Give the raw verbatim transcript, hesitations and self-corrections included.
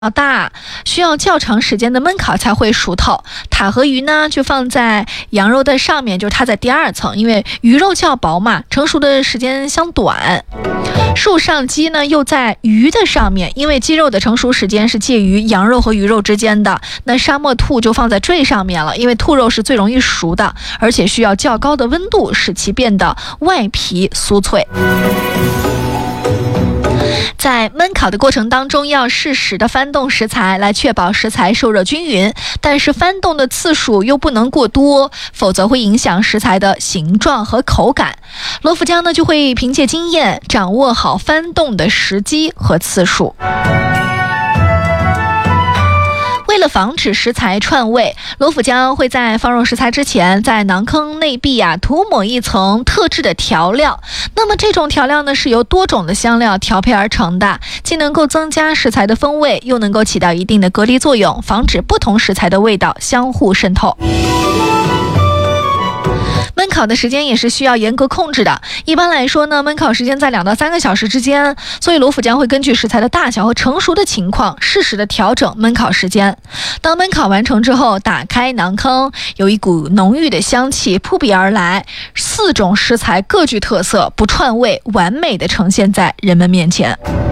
大，需要较长时间的焖烤才会熟透。塔和鱼呢就放在羊肉的上面，就是它在第二层，因为鱼肉较薄嘛，成熟的时间相短。树上鸡呢又在鱼的上面，因为鸡肉的成熟时间是介于羊肉和鱼肉之间的。那沙漠兔就放在最上面了，因为兔肉是最容易熟的，而且需要较高的温度使其变得外皮酥脆。在焖烤的过程当中，要适时的翻动食材，来确保食材受热均匀，但是翻动的次数又不能过多，否则会影响食材的形状和口感。罗浮江呢就会凭借经验掌握好翻动的时机和次数。为了防止食材串味，罗浮江会在放入食材之前，在馕坑内壁啊涂抹一层特制的调料。那么这种调料呢是由多种的香料调配而成的，既能够增加食材的风味，又能够起到一定的隔离作用，防止不同食材的味道相互渗透。焖烤的时间也是需要严格控制的，一般来说呢，焖烤时间在两到三个小时之间，所以罗浮江会根据食材的大小和成熟的情况，适时的调整焖烤时间。当焖烤完成之后，打开馕坑，有一股浓郁的香气扑鼻而来，四种食材各具特色，不串味，完美的呈现在人们面前。